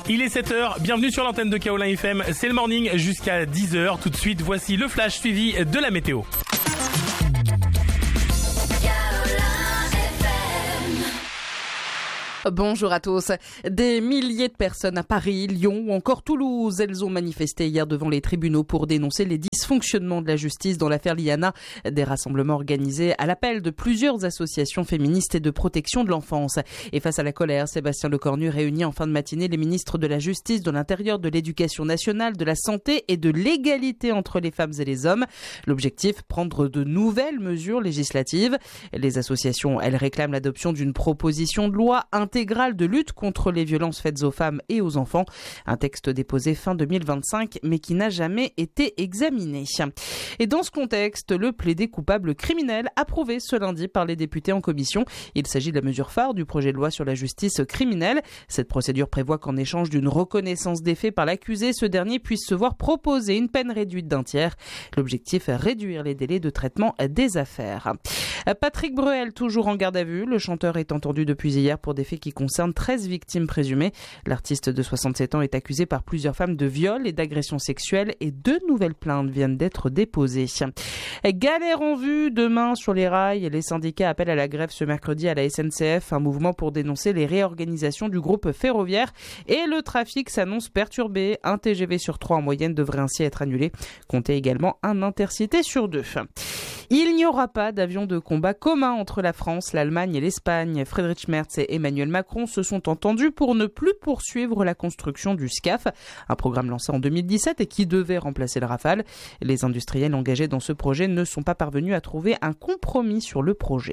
Il est 7h, bienvenue sur l'antenne de Kaolin FM, c'est le morning jusqu'à 10h. Tout de suite, voici le flash suivi de la météo. Bonjour à tous. Des milliers de personnes à Paris, Lyon ou encore Toulouse, elles ont manifesté hier devant les tribunaux pour dénoncer les dysfonctionnements de la justice dans l'affaire Liana. Des rassemblements organisés à l'appel de plusieurs associations féministes et de protection de l'enfance. Et face à la colère, Sébastien Lecornu réunit en fin de matinée les ministres de la Justice, de l'Intérieur, de l'Éducation nationale, de la Santé et de l'égalité entre les femmes et les hommes. L'objectif, prendre de nouvelles mesures législatives. Les associations, elles réclament l'adoption d'une proposition de loi intégrale de lutte contre les violences faites aux femmes et aux enfants. Un texte déposé fin 2025, mais qui n'a jamais été examiné. Et dans ce contexte, le plaidé coupable criminel approuvé ce lundi par les députés en commission. Il s'agit de la mesure phare du projet de loi sur la justice criminelle. Cette procédure prévoit qu'en échange d'une reconnaissance des faits par l'accusé, ce dernier puisse se voir proposer une peine réduite d'un tiers. L'objectif est réduire les délais de traitement des affaires. Patrick Bruel, toujours en garde à vue. Le chanteur est entendu depuis hier pour des faits qui concerne 13 victimes présumées. L'artiste de 67 ans est accusé par plusieurs femmes de viol et d'agression sexuelle et 2 nouvelles plaintes viennent d'être déposées. Galère en vue demain sur les rails. Les syndicats appellent à la grève ce mercredi à la SNCF, un mouvement pour dénoncer les réorganisations du groupe ferroviaire et le trafic s'annonce perturbé. Un TGV sur 3 en moyenne devrait ainsi être annulé. Comptez également un intercité sur 2. Il n'y aura pas d'avion de combat commun entre la France, l'Allemagne et l'Espagne. Friedrich Merz et Emmanuel Macron se sont entendus pour ne plus poursuivre la construction du SCAF, un programme lancé en 2017 et qui devait remplacer le Rafale. Les industriels engagés dans ce projet ne sont pas parvenus à trouver un compromis sur le projet.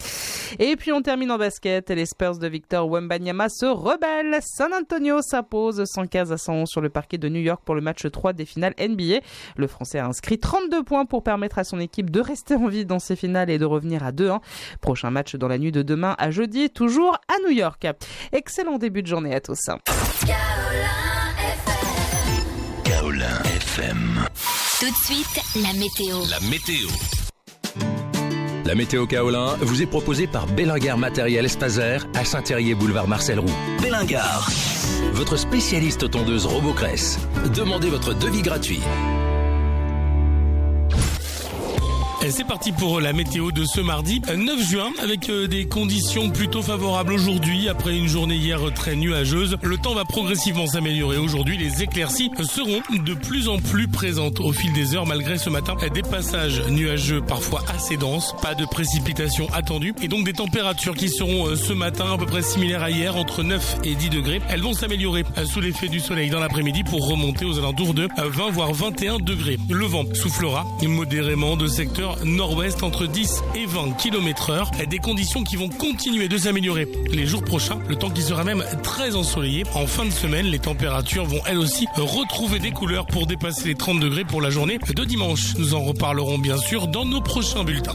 Et puis on termine en basket. Les Spurs de Victor Wembanyama se rebellent. San Antonio s'impose 115-111 sur le parquet de New York pour le match 3 des finales NBA. Le Français a inscrit 32 points pour permettre à son équipe de rester en vie dans ses finales et de revenir à 2-1. Prochain match dans la nuit de demain à jeudi, toujours à New York. Excellent début de journée à tous. Kaolin FM. Tout de suite, la météo. La météo. La météo Kaolin vous est proposée par Bellingar Matériel Espacer à Saint-Thérier boulevard Marcel Roux. Bellingar, votre spécialiste tondeuse Robocress. Demandez votre devis gratuit. Et c'est parti pour la météo de ce mardi 9 juin avec des conditions plutôt favorables aujourd'hui. Après une journée hier très nuageuse, le temps va progressivement s'améliorer. Aujourd'hui, les éclaircies seront de plus en plus présentes au fil des heures malgré ce matin des passages nuageux parfois assez denses. Pas de précipitations attendues et donc des températures qui seront ce matin à peu près similaires à hier, entre 9 et 10 degrés. Elles vont s'améliorer sous l'effet du soleil dans l'après-midi pour remonter aux alentours de 20 voire 21 degrés. Le vent soufflera modérément de secteur nord-ouest entre 10 et 20 km/h. Des conditions qui vont continuer de s'améliorer les jours prochains, le temps qui sera même très ensoleillé. En fin de semaine, les températures vont elles aussi retrouver des couleurs pour dépasser les 30 degrés pour la journée de dimanche. Nous en reparlerons bien sûr dans nos prochains bulletins.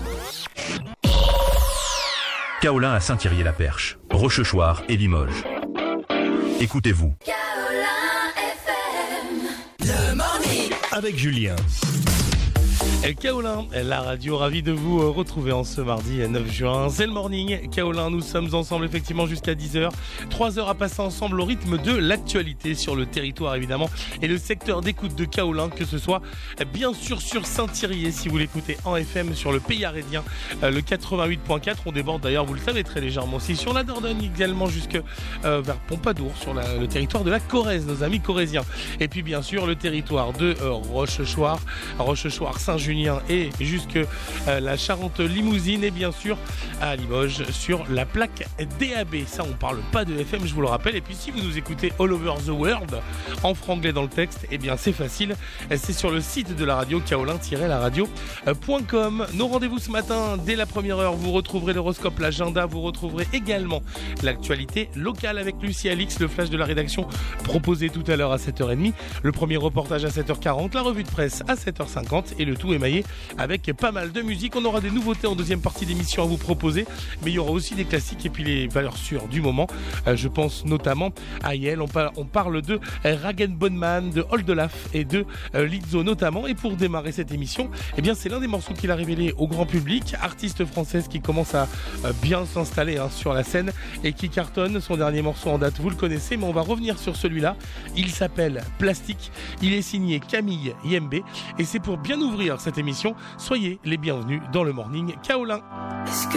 Kaolin à Saint-Thierry-la-Perche, Rochechouart et Limoges. Écoutez-vous. Kaolin FM. Le morning. Avec Julien. Kaolin, la radio, ravi de vous retrouver en ce mardi 9 juin. C'est le morning. Kaolin, nous sommes ensemble effectivement jusqu'à 10h. 3 heures à passer ensemble au rythme de l'actualité sur le territoire évidemment et le secteur d'écoute de Kaolin, que ce soit bien sûr sur Saint-Thierry si vous l'écoutez en FM, sur le Pays Arédien, le 88.4. On déborde d'ailleurs, vous le savez très légèrement aussi, sur la Dordogne également jusque vers Pompadour, sur le territoire de la Corrèze, nos amis corréziens. Et puis bien sûr le territoire de Rochechouart, Saint-Julien et jusque la Charente-Limousine et bien sûr à Limoges sur la plaque DAB. Ça, on parle pas de FM, je vous le rappelle. Et puis si vous nous écoutez all over the world en franglais dans le texte, eh bien c'est facile, c'est sur le site de la radio, kaolin-laradio.com. Nos rendez-vous ce matin, dès la première heure, vous retrouverez l'horoscope, l'agenda, vous retrouverez également l'actualité locale avec Lucie Alix, le flash de la rédaction proposé tout à l'heure à 7h30, le premier reportage à 7h40, la revue de presse à 7h50 et le tout est émaillé avec pas mal de musique. On aura des nouveautés en deuxième partie d'émission à vous proposer, mais il y aura aussi des classiques et puis les valeurs sûres du moment. Je pense notamment à Yael. On parle de Rag & Bone Man, de Hold Olaf et de Lizzo notamment. Et pour démarrer cette émission, eh bien c'est l'un des morceaux qu'il a révélé au grand public, artiste française qui commence à bien s'installer sur la scène et qui cartonne. Son dernier morceau en date, vous le connaissez, mais on va revenir sur celui-là. Il s'appelle Plastique. Il est signé Camille Yembe et c'est pour bien ouvrir cette émission. Soyez les bienvenus dans le Morning Kaolin.